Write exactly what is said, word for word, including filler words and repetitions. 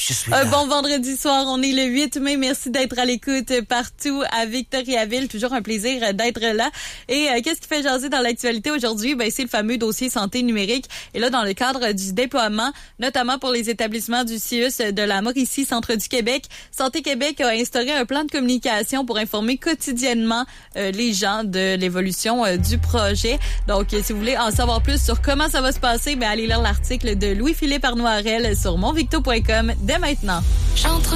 je suis là. Un bon vendredi soir, on est le huit mai. Merci d'être à l'écoute partout à Victoriaville. Toujours un plaisir d'être là. Et euh, qu'est-ce qui fait jaser dans l'actualité aujourd'hui? Ben, c'est le fameux dossier santé numérique. Et là, dans le cadre du déploiement, notamment pour les établissements du C I U S de la Mauricie, Centre du Québec, Santé Québec a instauré un plan de communication pour informer quotidiennement euh, les gens de l'évolution euh, du projet. Donc, si vous voulez en savoir plus sur comment ça va se passer, ben, allez lire l'article de Louis-Philippe Arnoirel sur monvicto point com dès maintenant. J'entre